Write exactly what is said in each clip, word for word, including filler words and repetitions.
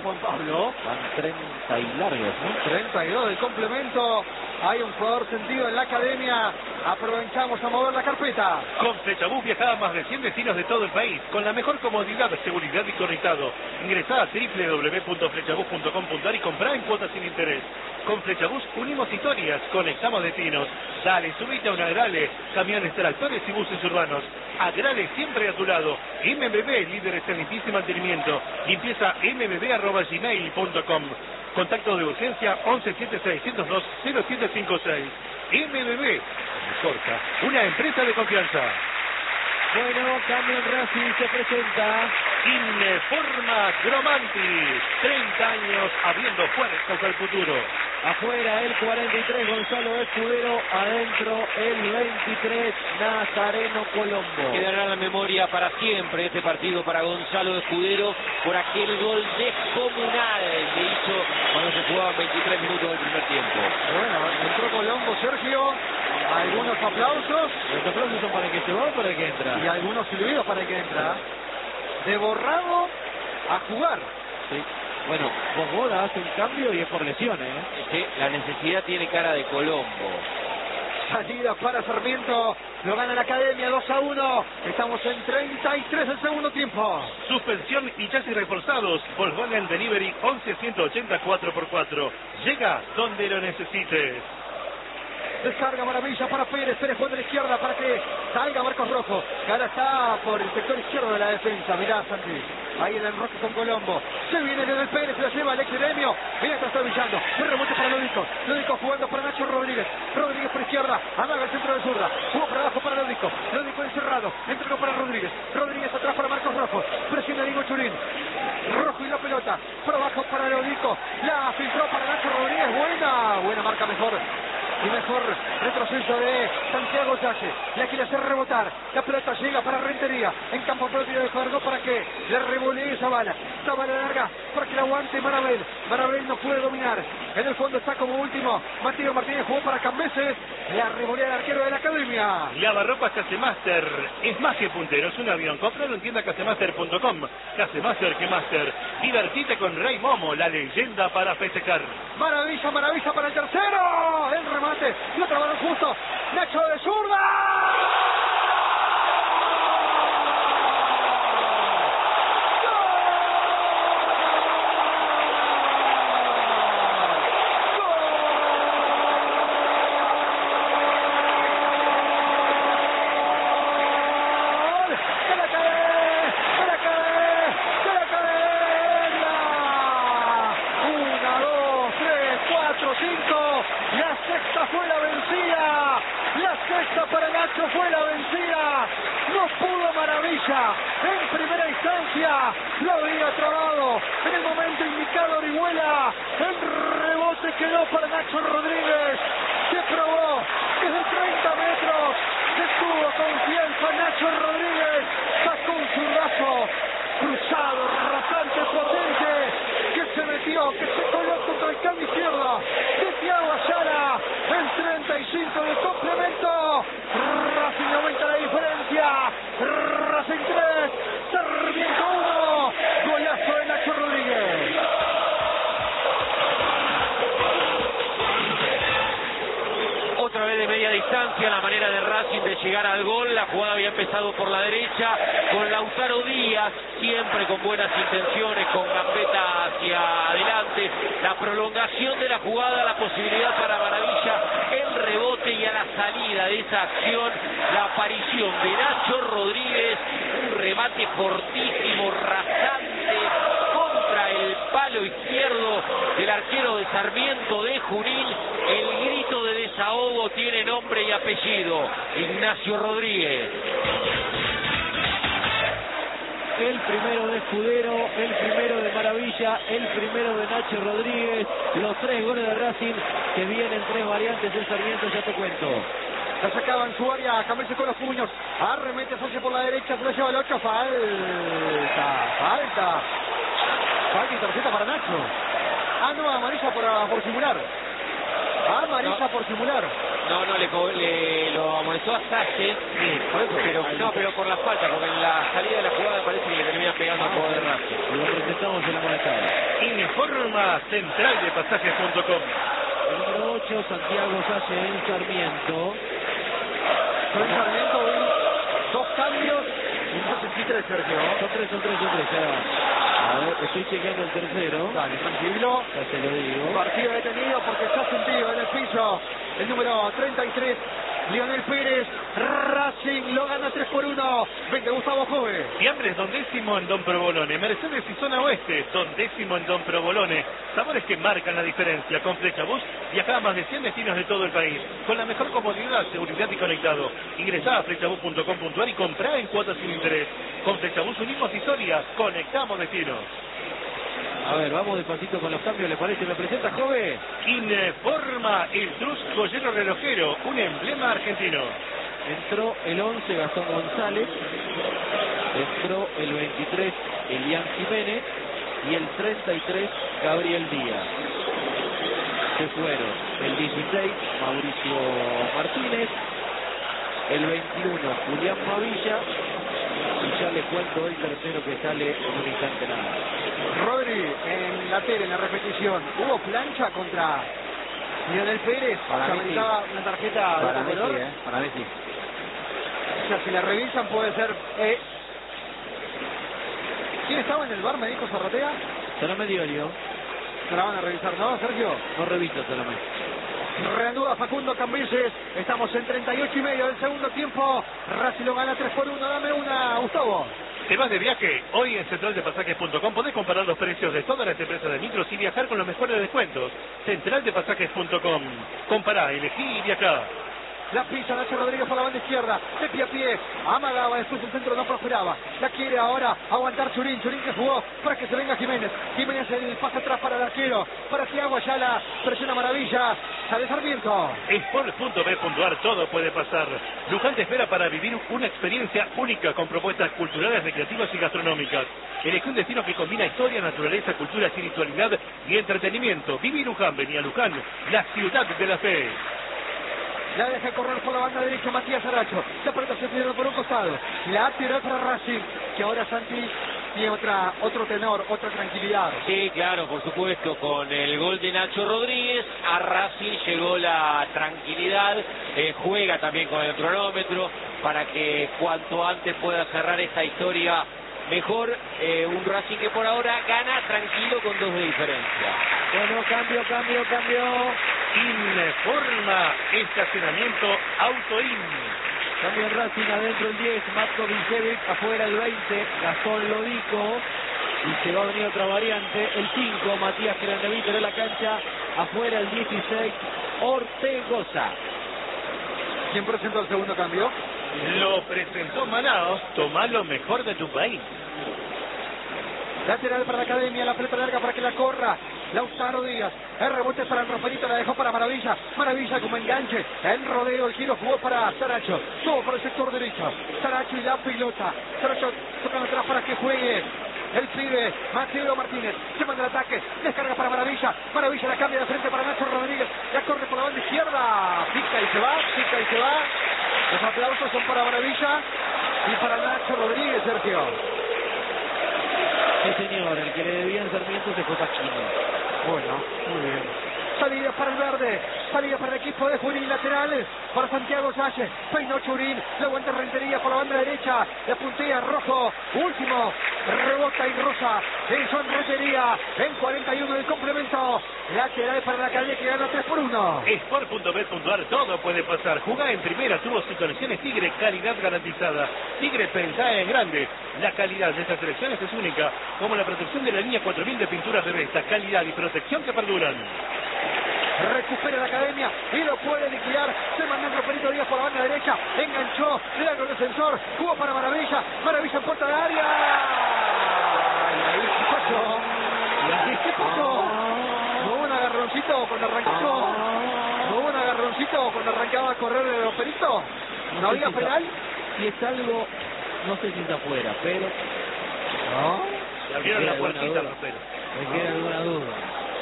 Juan Pablo. Van treinta y largos, ¿no? treinta y dos del complemento. Hay un jugador sentido en la academia. Aprovechamos a mover la carpeta. Con Flechabús viajá a más de cien destinos de todo el país, con la mejor comodidad, seguridad y conectado. Ingresá a doble u doble u doble u punto flechabús punto com punto ar y comprá en cuotas sin interés. Con Flechabús unimos historias, conectamos destinos. Dale, subite a un Agrale, camiones, tractores y buses urbanos. Agrale siempre a tu lado. M B B, líderes en limpieza y mantenimiento. Limpieza m b b arroba gmail punto com. Contacto de urgencia once setenta y seis, ciento dos, cero siete cinco seis. M B B, corta, una empresa de confianza. Bueno, cambio en Racing se presenta. Informa Gromanti, treinta años abriendo puertas al futuro. Afuera el cuarenta y tres Gonzalo Escudero, adentro el veintitrés Nazareno Colombo. Quedará en la memoria para siempre este partido para Gonzalo Escudero por aquel gol descomunal que hizo cuando se jugaban veintitrés minutos del primer tiempo. Bueno, entró Colombo, Sergio. Algunos aplausos. Los aplausos son para el que se va o para el que entra. Y algunos silbidos para el que entra. De borrado a jugar. Sí. Bueno, Bogoda hace un cambio y es por lesiones, ¿eh? Sí, la necesidad tiene cara de Colombo. Salida para Sarmiento. Lo gana la academia dos a uno. Estamos en treinta y tres del segundo tiempo. Suspensión y chasis reforzados. Volkswagen Delivery once ciento ochenta cuatro por cuatro. Llega donde lo necesites. Descarga maravilla para Pérez. Pérez juega de la izquierda para que salga Marcos Rojo. Que ahora está por el sector izquierdo de la defensa. Mirá, Santi. Ahí el enroque con Colombo. Se viene desde el Pérez. Se la lleva Alex Gremio. Mientras está brillando. Se remonte para Lódico. Lódico jugando para Nacho Rodríguez. Rodríguez por izquierda. Amaga el centro de zurda. Jugó para abajo para Lódico. Lódico encerrado. Entregó para Rodríguez. Rodríguez atrás para Marcos Rojo. Presiona Diego Churín. Rojo y la pelota. Por abajo para Lódico. La filtró para Nacho Rodríguez. Buena. Buena marca mejor. Y mejor retroceso de Santiago Talle. La quiere hacer rebotar. La pelota llega para Rentería. En campo propio de Cargo para que le revolee Zavala. Zavala larga para que la aguante Marabel. Marabel no puede dominar. En el fondo está como último Matías Martínez. Jugó para Cambeses. La revolea el arquero de la academia. Lavarropas Casemaster. Es más que puntero, es un avión. Compralo en tienda casemaster punto com. Casemaster que Master. Divertite con Rey Momo, la leyenda para festejar. Maravilla, maravilla para el tercero. El remate. Y otro balón justo. Nacho de zurda. Para Nacho fue la vencida. No pudo Maravilla. En primera instancia lo había trabado. En el momento indicado Orihuela. El rebote quedó para Nacho Rodríguez. Se probó desde treinta metros. Se tuvo confianza Nacho Rodríguez. Sacó un zurdazo cruzado, rasante, potente. Que se metió, que se coló contra el cambio izquierdo de Thiago Ayala. El treinta y cinco del complemento. Racing aumenta la diferencia. Racing tres, Sarmiento uno. Golazo de Nacho Rodríguez. Otra vez de media distancia la manera de Racing de llegar al gol. La jugada había empezado por la derecha con Lautaro Díaz, siempre con buenas intenciones, con gambeta hacia adelante. La prolongación de la jugada, la posibilidad para Maravilla, el rebote y a la salida de esa acción, la aparición de Nacho Rodríguez, un remate fortísimo, rasante, contra el palo izquierdo del arquero de Sarmiento de Junín. El grito de desahogo tiene nombre y apellido: Ignacio Rodríguez. El primero de Escudero, el primero de Maravilla, el primero de Nacho Rodríguez. Los tres goles de Racing que vienen tres variantes del Sarmiento, ya te cuento. La sacaba en su área, Cambeses con los puños. Arremete Sánchez por la derecha, se la lleva el ocho. Falta, falta. Falta y tarjeta para Nacho. Ah, no, amarilla por, por simular. Amarilla no. por simular. No, no, le, le lo amonestó a Sánchez, sí, por eso, pero no, pero por la falta, porque en la salida de la jugada parece que le termina pegando al jugador de Racing. Lo presentamos en la moneda. informa central de pasajes punto com. El número ocho, Santiago Salle en Sarmiento. Con Sarmiento, dos cambios. Entonces sí, tres, Sergio. Son tres, son tres, son tres. Ya. A ver, estoy chequeando el tercero. Dale, tranquilo. Ya se lo digo. Partido detenido porque está sentido en el piso. El número treinta y tres, Lionel Pérez. Racing lo gana tres por uno. Venga, Gustavo Jove. Fiambres Don Décimo en Don Provolone. Mercedes y Zona Oeste, Don Décimo en Don Provolone. Sabores que marcan la diferencia. Con Flechabús viaja a más de cien destinos de todo el país. Con la mejor comodidad, seguridad y conectado. Ingresá a flechabús punto com punto ar y comprá en cuotas sin interés. Con Flechabús unimos historias, conectamos destinos. A ver, vamos despacito con los cambios, ¿le parece? ¿Me presenta, Jove? Informa el Trus Joyero Relojero, un emblema argentino. Entró el once, Gastón González. Entró el veintitrés, Elian Jiménez. Y el treinta y tres, Gabriel Díaz. Se fueron el dieciséis, Mauricio Martínez. El veintiuno, Julián Mavilla. Y ya les cuento el tercero que sale en un instante nada. Rodri en la tele, en la repetición. ¿Hubo plancha contra Lionel Pérez? Para ¿Se mí sí. ameritaba una tarjeta de Para otro mí sí, color? ¿eh? Para mí sí. O sea, si la revisan puede ser... Eh. ¿Quién estaba en el bar? ¿Me dijo Zarratea? Solamente Diorio. Se la van a revisar, ¿no, Sergio? No revisa solamente. Reanuda Facundo Cambises. Estamos en treinta y ocho y medio del segundo tiempo. Racing lo gana tres por uno. Dame una, Gustavo. ¿Te vas de viaje? Hoy en central de pasajes punto com podés comparar los precios de todas las empresas de micros y viajar con los mejores descuentos. central de pasajes punto com. Compará, elegí y viajá. La pisa Nacho Rodríguez por la banda izquierda, de pie a pie, amagaba, después el centro no prosperaba. La quiere ahora aguantar Churín, Churín que jugó para que se venga Jiménez. Jiménez el pase atrás para el arquero, para Thiago Ayala, presiona Maravilla, sale Sarmiento. Sport punto b punto ar, todo puede pasar. Luján te espera para vivir una experiencia única con propuestas culturales, recreativas y gastronómicas. Elegí un destino que combina historia, naturaleza, cultura, espiritualidad y entretenimiento. Viví Luján, venía Luján, la ciudad de la fe. La deja correr por la banda derecha Matías Aracho. Se aprieta hacia el por un costado. La tira para Racing, que ahora Santi tiene otra, otro tenor, otra tranquilidad. Sí, claro, por supuesto, con el gol de Nacho Rodríguez, a Racing llegó la tranquilidad, eh, juega también con el cronómetro para que cuanto antes pueda cerrar esta historia mejor, eh, un Racing que por ahora gana tranquilo con dos de diferencia. Bueno, cambio, cambio, cambio. Informa estacionamiento Autoin. Cambio en Racing, adentro el diez, Matko Vincevic, afuera el veinte, Gastón Lodico. Y se va a venir otra variante, el cinco, Matías Graneviter en la cancha, afuera el dieciséis, Ortegoza. ¿Quién presentó el segundo cambio? Lo presentó Manaos, toma lo mejor de tu país. Lateral para la Academia, la pelota larga para que la corra Lautaro Díaz. El rebote para el Rafaelito, la dejó para Maravilla. Maravilla como enganche. El rodeo, el giro jugó para Saracho. Todo para el sector derecho. Saracho y la pelota. Saracho tocando atrás para que juegue el pibe Mateo Martínez. Se manda el ataque. Descarga para Maravilla. Maravilla la cambia de frente para Nacho Rodríguez. La corre por la banda izquierda. Pica y se va. Pica y se va. Los aplausos son para Maravilla y para Nacho Rodríguez, Sergio. Sí, señor, el que le debían Sarmiento se fue Pachino. Bueno, muy bien. Salida para el verde, salida para el equipo de Jurín, laterales para Santiago Salle, peinó Churín, la aguanta Rentería por la banda derecha, la puntea Rojo, último, rebota y rosa, Edson Rentería, en cuarenta y uno del complemento, lateral para la calle que gana tres por uno. Sport punto b punto ar, todo puede pasar. Jugá en primera, tubos y conexiones Tigre, calidad garantizada. Tigre, pensá en grande. La calidad de estas selecciones es única, como la protección de la línea cuatro mil de pinturas Revesta, calidad y protección que perduran. Recupera la Academia y lo puede liquidar. Se mandó un Roperito Díaz por la banda derecha. Enganchó, le da con el defensor. Jugó para Maravilla. Maravilla en puerta de área. Ay, ¿qué pasó? ¿Qué pasó? ¿No hubo un agarroncito cuando arrancó? ¿No hubo un agarroncito cuando arrancaba a correr el Roperito? ¿No había penal? Si es algo, no sé si está afuera, pero... No. Le abrieron la puertita, duda. Ropero. Me queda alguna duda.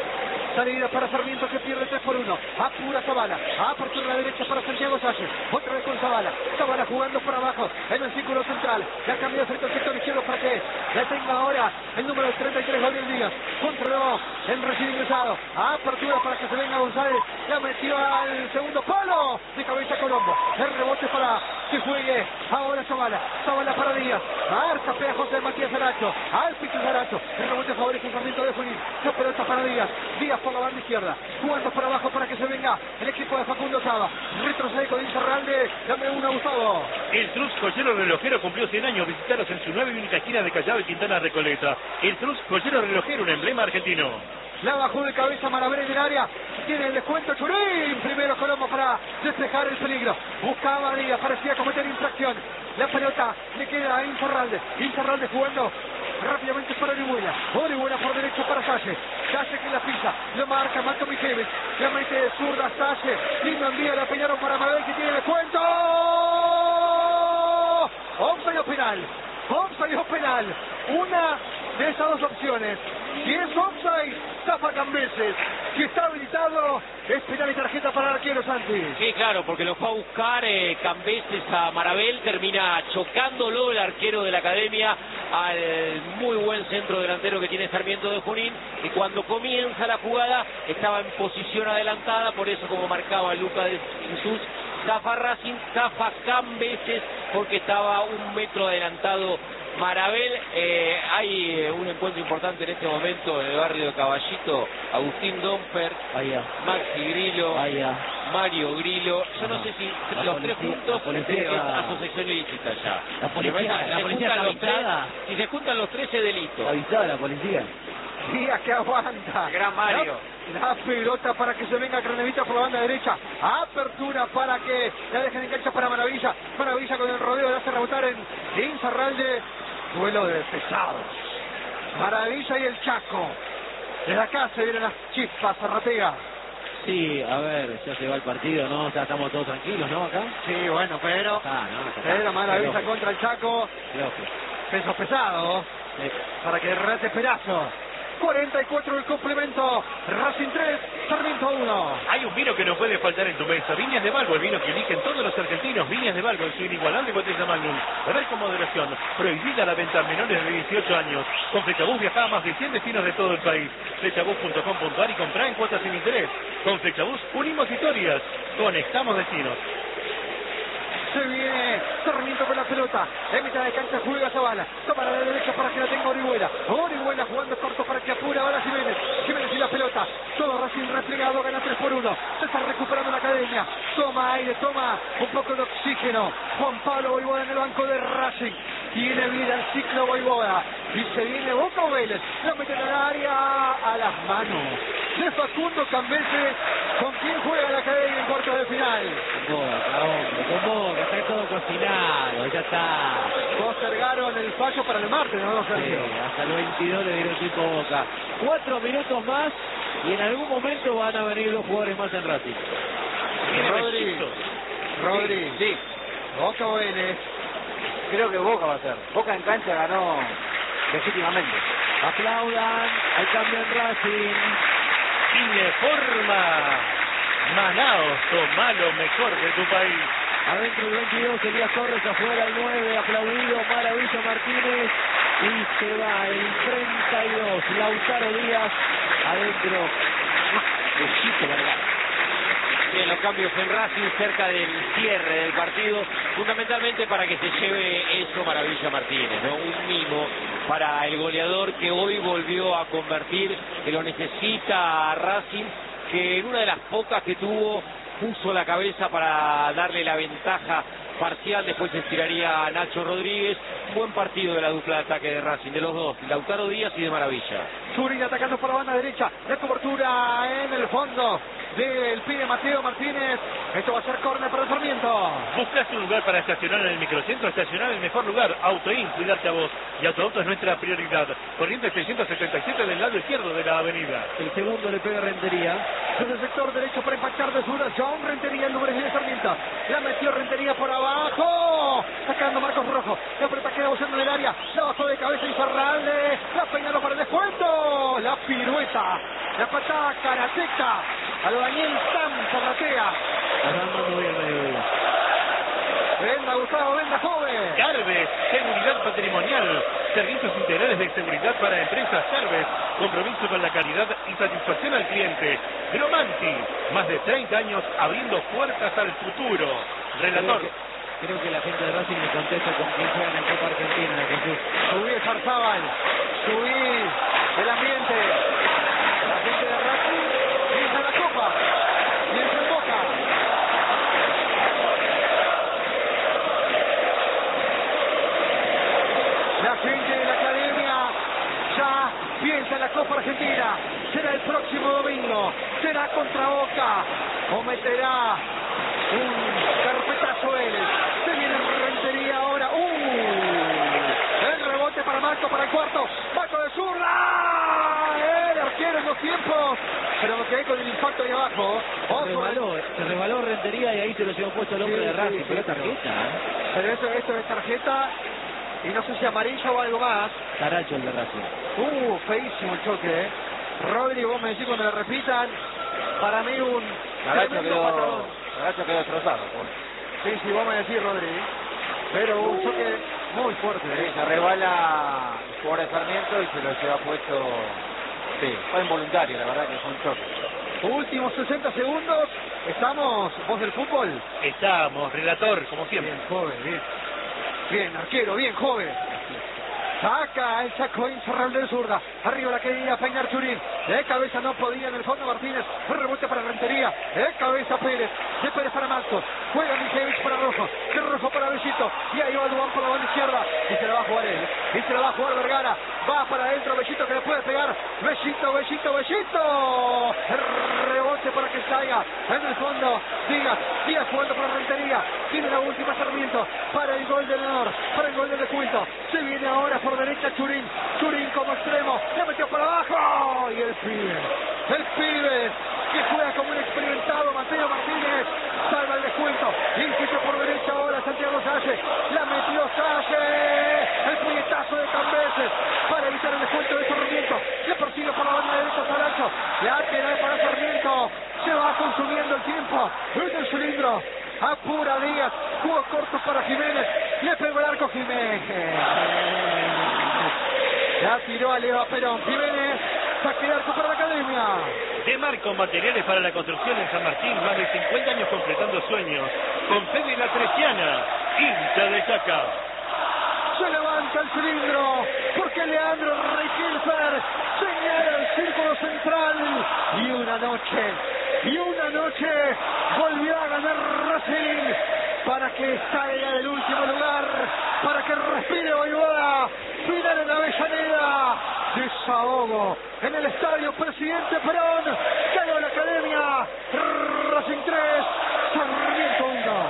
Salida para Sarmiento que pierde tres por uno. Apura Zavala. Apertura a la derecha para Santiago Salle. Otra vez con Zavala. Zavala jugando por abajo en el círculo central. Ya cambió frente al sector izquierdo para que la tenga ahora el número treinta y tres, Gabriel Díaz. Controló el recién ingresado. Apertura para que se venga González. La metió al segundo palo. De cabeza Colombo. El rebote para que juegue ahora Zavala. Zavala para Díaz. Marca pegajosa de Matías Aracho. Al pico Aracho. El rebote favorece el Sarmiento de Junín. La pelota para Díaz. Díaz por la banda izquierda. Jugando por abajo para que se venga el equipo de Facundo Saba. Retrocede con Incerralde. Dame una, Gustavo. El Trus Joyero Relojero cumplió cien años. Visitaros en su nueva y única esquina de Callao y Quintana Recoleta. El Trus Joyero Relojero, un emblema argentino. La bajó de cabeza Maraver en el área. Tiene el descuento Churín. Primero Colombo para despejar el peligro. Buscaba a Díaz. Parecía cometer infracción. La pelota le queda a Incerralde. Incerralde jugando rápidamente para Orihuela. Orihuela por derecho para Salle. Salle que la pisa. Lo marca Marco Mijeves. La mete de zurda Salle. Y lo envía, la peñaron para Maraver que tiene descuento. Offside o penal. Offside o penal. Una de esas dos opciones. Si es offside, zafa Cambeses. Si está habilitado, es penal y tarjeta para el arquero Santi. Sí, claro, porque lo fue a buscar eh, Cambeses a Marabel, termina chocándolo el arquero de la academia al muy buen centro delantero que tiene Sarmiento de Junín, y cuando comienza la jugada estaba en posición adelantada, por eso como marcaba Lucas de Jesús, zafa Racing, zafa Cambeses porque estaba un metro adelantado Marabel. Eh, hay eh, un encuentro importante en este momento en el barrio de Caballito. Agustín Domper, Maxi Grillo, Mario Grillo. Yo no sé si la los policía, tres juntos policía, es asociación ilícita ya. La policía, Si la se policía juntan está los tres, avisada. si se juntan los tres es delito. Avisada la policía. Díaz que aguanta. Gran Mario. La, la pelota para que se venga Cranevita por la banda derecha. Apertura para que la dejen en cancha para Maravilla. Maravilla con el rodeo le hace rebotar en Incerralde. Duelo de pesados. Maravilla y el Chaco. Desde acá se vienen las chispas, Arratega. Sí, a ver, ya se va el partido, ¿no? Ya estamos todos tranquilos, ¿no? Acá. Sí, bueno, pero... Ah, no, está, pero Maravilla lógico, contra el Chaco. lógico. Peso pesado. Sí. Para que rete Perazo. cuarenta y cuatro el complemento. Racing tres, Sarmiento uno. Hay un vino que no puede faltar en tu mesa. Viñas de Balbo, el vino que eligen todos los argentinos. Viñas de Balbo en su inigualable botella Magnum. Beber con moderación. Prohibida la venta a menores de dieciocho años. Con Flechabús viaja a más de cien destinos de todo el país. Flechabús punto com punto ar y comprar en cuotas sin interés. Con Flechabús unimos historias. Conectamos destinos. Se viene Sarmiento con la pelota. En mitad de cancha juega Zavala. Toma la derecha para que la tenga Orihuela. Orihuela jugando corto para que apura ahora Jiménez. Jiménez y la pelota. Todo Racing replegado, gana tres por uno. Se está recuperando la academia. Toma aire, toma un poco de oxígeno. Juan Pablo Boivoda en el banco de Racing. Tiene vida el ciclo Boivoda. Y se viene Boca Vélez. La mete en el área a las manos de Facundo Cambeses. ¿Con quién juega la academia en cuartos de final? Con Boca, hombre, con Boca, está todo cocinado, ya está. Postergaron el fallo para el martes, ¿no? Sí, hasta el veintidós le dieron tiempo a Boca. Cuatro minutos más y en algún momento van a venir dos jugadores más en Racing. Rodri, Rodri, Sí. Boca o Vélez. Creo que Boca va a ser. Boca en cancha ganó legítimamente. Aplaudan, hay cambio en Racing. Informa Manaos, toma lo mejor de tu país. Adentro el veintidós, Elías Torres, afuera el nueve, aplaudido, Maravilla Martínez. Y se va el treinta y dos, Lautaro Díaz, adentro. Bellito Vergara. Bien, los cambios en Racing cerca del cierre del partido, fundamentalmente para que se lleve eso Maravilla Martínez, ¿no? Un mimo para el goleador que hoy volvió a convertir, que lo necesita Racing, que en una de las pocas que tuvo puso la cabeza para darle la ventaja parcial, después se estiraría a Nacho Rodríguez. Buen partido de la dupla de ataque de Racing, de los dos, Lautaro Díaz y de Maravilla. Zúñiga atacando por la banda derecha, la cobertura en el fondo del pibe Mateo Martínez. Esto va a ser córner para el Sarmiento. ¿Buscas un lugar para estacionar en el microcentro? Estacionar en el mejor lugar. Autoin, cuidarte a vos. Y Autoauto es nuestra prioridad. Corrientes seiscientos setenta y siete del lado izquierdo de la avenida. El segundo le pega Rentería. Desde el sector derecho para impactar de zurda. John Rentería, el número diez de Sarmiento. La metió Rentería por abajo. Sacando Marcos Rojo. La pelota queda buscando en el área. La bajó de cabeza y Ferralde. La peinaron para el descuento. La pirueta. La patada karateca. A lo Daniel Sam Zarratea. Armando bien medio. Venda Gustavo, venda joven. Carves, seguridad patrimonial. Servicios integrales de seguridad para empresas Carves. Compromiso con la calidad y satisfacción al cliente. Gromanti, más de treinta años abriendo puertas al futuro. Relator. Creo que, creo que la gente de Racing me contesta con quién juegan en Copa Argentina, Jesús. Subí Farzábal. Subí el ambiente. La gente de Racing piensa en la Copa. Piensa en Boca. La gente de la academia ya piensa en la Copa Argentina. Será el próximo domingo. Será contra Boca. O meterá un carpetazo él. Se viene Rentería ahora. ¡Uh! El rebote para Marco para el cuarto. Marco de zurda. El arquero en los tiempos. Pero me quedé con el impacto ahí abajo. Se rebaló, se rebaló Rentería y ahí se lo llevó puesto el hombre Sí, de Racing. sí, Pero sí, tarjeta, ¿eh? Pero esto, esto es tarjeta. Y no sé si amarilla o algo más. Caracho el de Racing. Uh, feísimo el choque, ¿eh? Rodri, vos me decís cuando le repitan. Para mí un Caracho tremendo quedó, patadón. Caracho quedó destrozado. Pues. Sí, sí, vos me decís, Rodri. Pero un choque muy fuerte, Sí, ¿eh? se resbala el jugador de Sarmiento y se lo lleva puesto. Sí, fue involuntario, la verdad que fue un choque. Últimos sesenta segundos. Estamos, voz del fútbol. Estamos, relator, como siempre. Bien, joven, bien. Bien, arquero, bien, joven. Saca el saco Incerrable de zurda. Arriba la quería peinar Churín. De cabeza no podía en el fondo Martínez. El rebote para Rentería. De cabeza Pérez. De Pérez para Marcos. Juega Mijevich para Rojo. De Rojo para Bellito. Y ahí va Duán por la banda izquierda. Y se la va a jugar él. Y se la va a jugar Vergara. Va para adentro Bellito que le puede pegar. Bellito, Bellito, Bellito. El rebote para que salga. En el fondo. Díaz. Díaz jugando para Rentería. Tiene la última Sarmiento. Para el gol del honor. Para el gol del descuento. Se viene ahora por derecha Churín. Churín como extremo. Le metió para abajo. Y el pibe. El pibe. Que juega como un experimentado Mateo Martínez. Salva el descuento. Insiste por derecha ahora Santiago Salle. La metió Salle. El puñetazo de Cambeses. Para evitar el descuento de Sarmiento. Le persigue por la banda derecha Saracho. Lateral para Sarmiento. Se va consumiendo el tiempo. En el cilindro. Apura Díaz. Juego corto para Jiménez. Le pegó el arco Jiménez. La tiró a Leva Perón. Jiménez. Saque de arco para la academia. De Marco Materiales para la Construcción en San Martín. Más de cincuenta años completando sueños. Con Fede La Treciana. Hincha de Chaca. Se levanta el cilindro. Porque Leandro Requilfer señala el círculo central. Y una noche. Y una noche volvió a ganar Racing para que salga del último lugar, para que respire Boivoda. Final en Avellaneda. Desahogo en el estadio Presidente Perón. Ganó la academia. Racing tres, Sarmiento uno.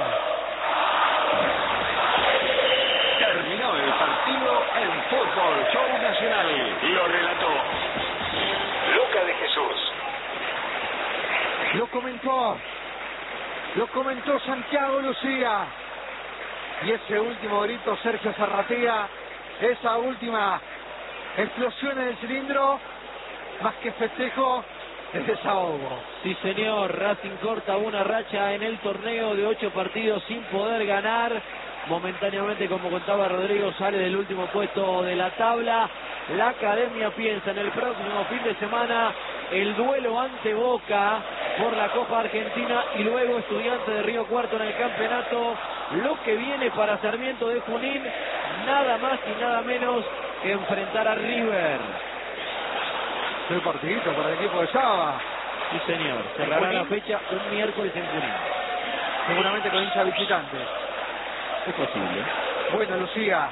Terminó el partido en Fútbol Show Nacional. Lo relató Luca de Jesús. Lo comentó, lo comentó Santiago Lucía. Y ese último grito, Sergio Zarratea, esa última explosión en el cilindro, más que festejo, es desahogo. Sí, señor. Racing corta una racha en el torneo de ocho partidos sin poder ganar. Momentáneamente, como contaba Rodrigo, sale del último puesto de la tabla. La academia piensa en el próximo fin de semana el duelo ante Boca por la Copa Argentina y luego Estudiantes de Río Cuarto en el campeonato. Lo que viene para Sarmiento de Junín, nada más y nada menos que enfrentar a River. El partidito para el equipo de Saba. Sí, señor. Cerrará la fecha un miércoles en Junín. Seguramente con hincha visitante. Es posible. Bueno, Lucía,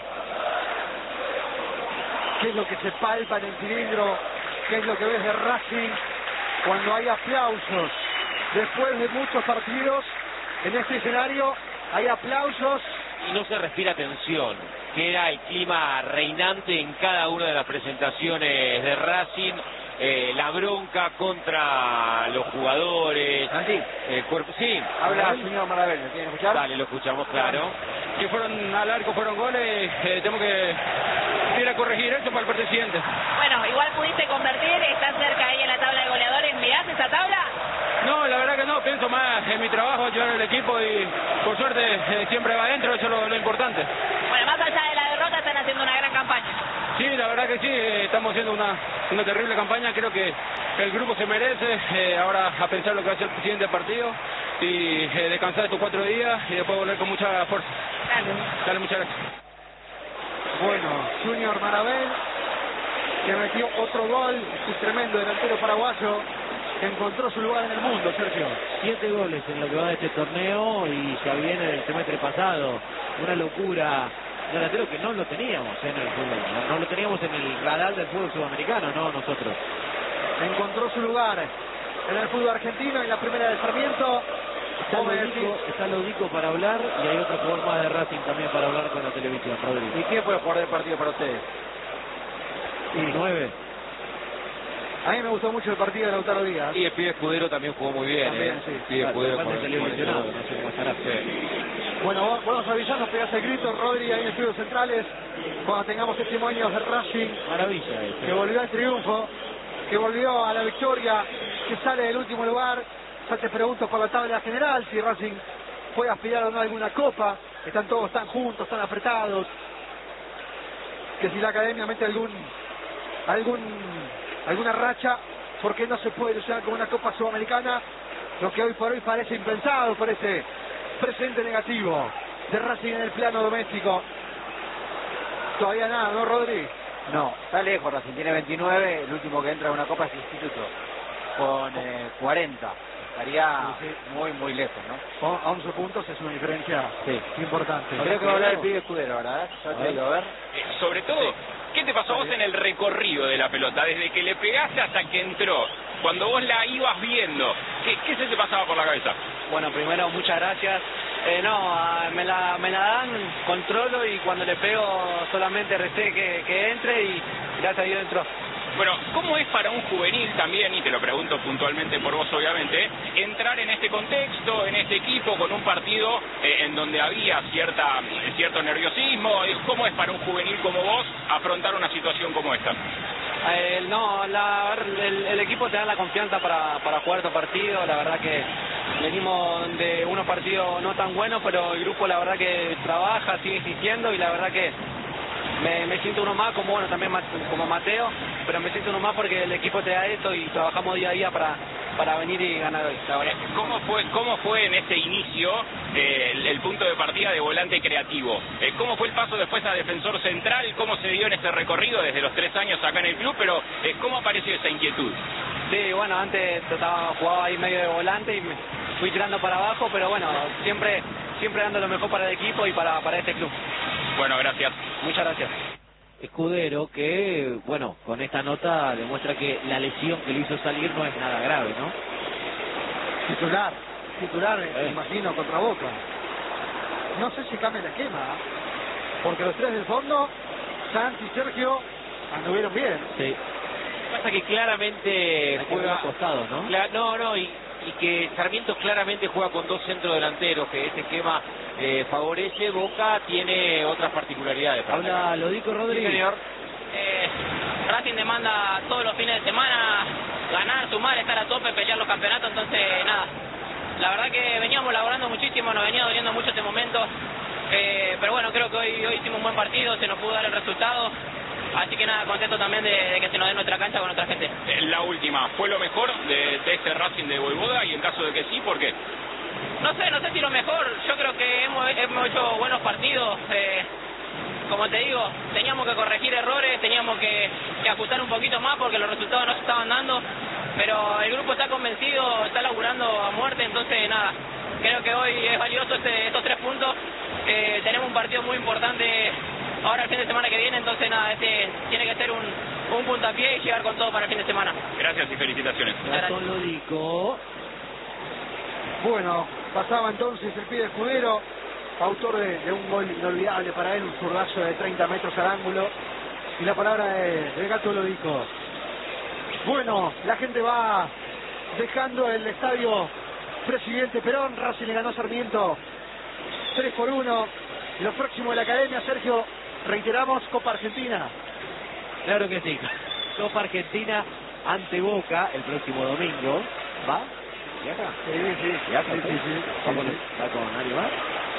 ¿qué es lo que se palpa en el cilindro? ¿Qué es lo que ves de Racing cuando hay aplausos después de muchos partidos en este escenario hay aplausos. Y no se respira tensión, que era el clima reinante en cada una de las presentaciones de Racing. Eh, la bronca contra los jugadores, Santi, el cuerpo. Sí, habla el señor Marabel, ¿me quieren escuchar? Dale, lo escuchamos, claro. Que fueron al arco, fueron goles, eh, tengo que ir a corregir eso para el partido siguiente. Bueno, igual pudiste convertir, estás cerca ahí en la tabla de goleadores, ¿mirás esa tabla? No, la verdad que no, pienso más en mi trabajo, ayudar al equipo y por suerte eh, siempre va adentro, eso es lo, lo importante. Bueno, más allá de la derrota están haciendo una gran campaña. Sí, la verdad que sí, eh, estamos haciendo una, una terrible campaña, creo que el grupo se merece, eh, ahora a pensar lo que va a ser el siguiente partido y eh, descansar estos cuatro días y después volver con mucha fuerza. Gracias. Dale, muchas gracias. Bueno, Junior Marabel, que metió otro gol, un tremendo delantero paraguayo, que encontró su lugar en el mundo, Sergio. Siete goles en lo que va de este torneo y ya viene del semestre pasado. Una locura. Un delantero que no lo teníamos en el fútbol. No, no lo teníamos en el radar del fútbol sudamericano, no nosotros. Encontró su lugar en el fútbol argentino, en la primera de Sarmiento. Está ¿Cómo Lodico, decís? está Lodico para hablar y hay otro jugador más de Racing también para hablar con la televisión, Rodrigo. ¿Y quién fue el jugador del partido para ustedes? Y nueve. A mí me gustó mucho el partido de Lautaro Díaz. Y el pibe Escudero también jugó muy bien. También, ¿eh? sí. Pibe Claro, Escudero aparte con- salió con el lesionado, gol. no sé cómo estará. Bueno, vamos a avisar, nos pegas el grito, Rodri, ahí en Estudios Centrales, cuando tengamos testimonios de Racing, Maravilla este. que volvió al triunfo, que volvió a la victoria, que sale del último lugar. Ya te pregunto por la tabla general, si Racing puede aspirar o no a alguna copa, están todos tan juntos, tan apretados, que si la academia mete algún, algún, alguna racha, ¿por qué no se puede ilusionar con una copa sudamericana? Lo que hoy por hoy parece impensado, parece presente negativo de Racing en el plano doméstico. Todavía nada, ¿no, Rodri? No, está lejos Racing, tiene veintinueve, el último que entra a una copa es Instituto, con eh, cuarenta. Estaría Sí, sí. muy, muy lejos, ¿no? O- a once puntos es una diferencia Sí. importante. Creo que va a hablar el pibe Escudero, ¿verdad? Ya te digo, a ver. Eh, sobre todo, ¿qué te pasó a vos en el recorrido de la pelota? Desde que le pegaste hasta que entró. Cuando vos la ibas viendo, ¿qué, qué se te pasaba por la cabeza? Bueno, primero muchas gracias. Eh, no, ah, me la, me la dan, controlo y cuando le pego solamente recé que, que entre y gracias a Dios entró. Bueno, ¿cómo es para un juvenil también, y te lo pregunto puntualmente por vos obviamente, entrar en este contexto, en este equipo, con un partido eh, en donde había cierta cierto nerviosismo? ¿Cómo es para un juvenil como vos afrontar una situación como esta? Eh, no, la, el, el equipo te da la confianza para, para jugar estos partidos, la verdad que venimos de unos partidos no tan buenos, pero el grupo la verdad que trabaja, sigue existiendo y la verdad que me, me siento uno más, como bueno también más- como Mateo, pero me siento uno más porque el equipo te da esto y trabajamos día a día para, para venir y ganar hoy, la verdad. ¿Cómo fue, cómo fue en este inicio eh, el, el punto de partida de volante creativo? Eh, ¿Cómo fue el paso después a defensor central? ¿Cómo se dio en este recorrido desde los tres años acá en el club? Pero eh, ¿cómo apareció esa inquietud? Sí, bueno, antes trataba, jugaba ahí medio de volante y me fui tirando para abajo, pero bueno, siempre siempre dando lo mejor para el equipo y para, para este club. Bueno, gracias. Muchas gracias. Escudero que, bueno, con esta nota demuestra que la lesión que le hizo salir no es nada grave, ¿no? Titular, titular, me Eh. imagino, contra Boca. No sé si cambia el esquema, porque los tres del fondo, Santi y Sergio, anduvieron bien. Sí. Pasa que claramente Hay que juega ver los costados, ¿no? Cla- no, no, y, y que Sarmiento claramente juega con dos centros delanteros, que ese esquema eh, favorece. Boca tiene otras particularidades. para Habla atacar. Lodico Rodríguez. Sí, señor. Eh, Racing demanda todos los fines de semana ganar, sumar, estar a tope, pelear los campeonatos, entonces nada. La verdad que veníamos laborando muchísimo, nos venía doliendo mucho este momento, eh, pero bueno, creo que hoy, hoy hicimos un buen partido, se nos pudo dar el resultado, así que nada, contento también de, de que se nos dé nuestra cancha con nuestra gente. Eh, La última, ¿fue lo mejor de, de este Racing de Voivoda? Y en caso de que sí, ¿por qué? No sé, no sé si lo mejor, yo creo que hemos, hemos hecho buenos partidos, eh, como te digo, teníamos que corregir errores, teníamos que, que ajustar un poquito más porque los resultados no se estaban dando, pero el grupo está convencido, está laburando a muerte, entonces nada, creo que hoy es valioso este, estos tres puntos, eh, tenemos un partido muy importante ahora el fin de semana que viene, entonces nada, este tiene que ser un, un puntapié y llegar con todo para el fin de semana. Gracias y felicitaciones. Gastón Lodico. Bueno, pasaba entonces el pibe Escudero, autor de, de un gol inolvidable para él, un zurdazo de treinta metros al ángulo, y la palabra de, del Gato lo dijo. Bueno, la gente va dejando el estadio Presidente Perón. Racing le ganó a Sarmiento tres por uno. Lo próximo de la academia, Sergio, reiteramos, Copa Argentina. Claro que sí. Copa Argentina ante Boca el próximo domingo. ¿Va? ¿Y acá? Sí, sí, ¿Y acá? sí, sí, sí. ¿Vamos Sí, sí. ¿Va con alguien más?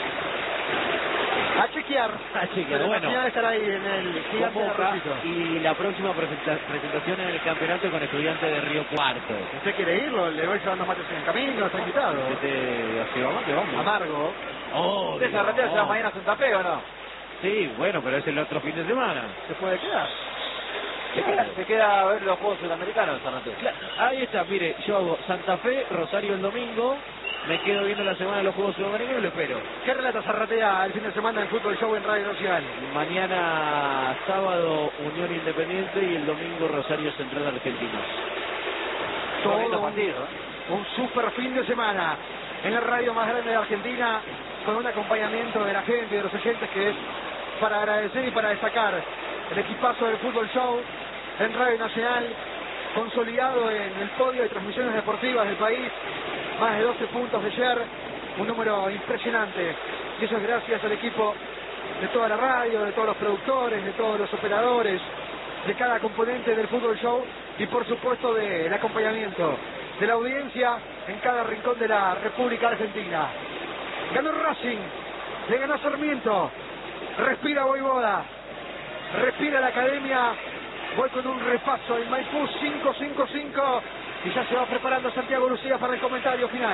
A chequear. A chequear, Pero bueno. mañana estará ahí en el Con gigante de Boca Arroyito. y la próxima presenta- presentación en el campeonato con Estudiantes de Río Cuarto. ¿Usted quiere irlo? Le voy llevando mates en el camino, está invitado. Este, así vamos, que vamos. Amargo. Oh, ¿Usted se arretea se va mañana a Santa Fe o no? Sí, bueno, pero es el otro fin de semana. ¿Se puede quedar? Se queda, se queda a ver los Juegos Sudamericanos, Zarate. Claro, ahí está, mire, yo hago Santa Fe, Rosario el domingo, me quedo viendo la semana de los Juegos Sudamericanos y lo espero. ¿Qué relata Zarratea el fin de semana del Fútbol Show en Radio Nacional? Mañana sábado Unión Independiente y el domingo Rosario Central Argentinos. Todo Bonito un, partido, ¿eh? un super fin de semana en la radio más grande de Argentina, con un acompañamiento de la gente y de los oyentes que es para agradecer y para destacar el equipazo del Fútbol Show en Radio Nacional, consolidado en el podio de transmisiones deportivas del país, más de doce puntos de ayer, un número impresionante, y eso es gracias al equipo de toda la radio, de todos los productores, de todos los operadores, de cada componente del Fútbol Show y por supuesto del acompañamiento de la audiencia en cada rincón de la República Argentina. Ganó Racing, le ganó Sarmiento, respira Voivoda, respira la academia. Voy con un repaso del Maipú cinco cinco cinco y ya se va preparando Santiago Lucía para el comentario final.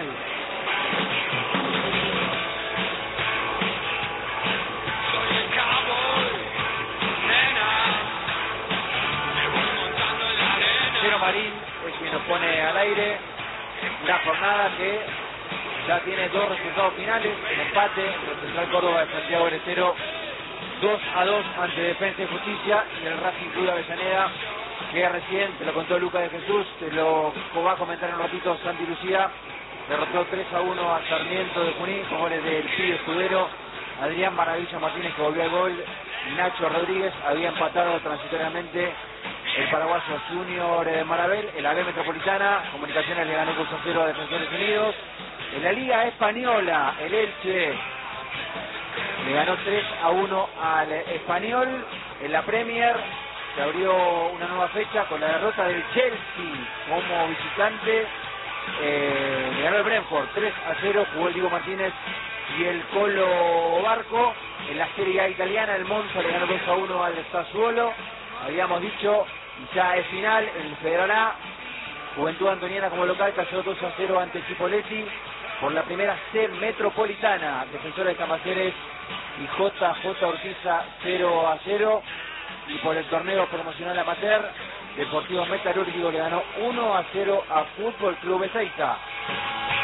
Cero Marín es quien nos pone al aire la jornada que ya tiene dos resultados finales, el empate del Central Córdoba de Santiago del Estero dos a dos ante Defensa y Justicia, y el Racing Club de Avellaneda, que recién te lo contó Lucas de Jesús, te lo va a comentar en un ratito Santi Lucía, derrotó tres a uno a Sarmiento de Junín con goles del Pibe Escudero, Adrián Maravilla Martínez que volvió al gol, y Nacho Rodríguez había empatado transitoriamente el paraguayo Junior eh, Marabel. En la B Metropolitana, Comunicaciones le ganó dos a cero a Defensores Unidos. En la Liga Española, el Elche le ganó tres a uno al Español. En la Premier se abrió una nueva fecha con la derrota del Chelsea como visitante. Eh, le ganó el Brentford tres a cero, jugó el Diego Martínez y el Colo Barco. En la Serie A italiana, el Monza le ganó dos a uno al Sassuolo. Habíamos dicho, ya es final en el Federal A. Juventud Antoniana como local cayó dos a cero ante Chipolletti. Por la primera C Metropolitana, Defensores de Camaceres y J J Urquiza cero a cero. Y por el torneo promocional amateur, Deportivo Metalúrgico le ganó uno a cero a Fútbol Club Ezeiza.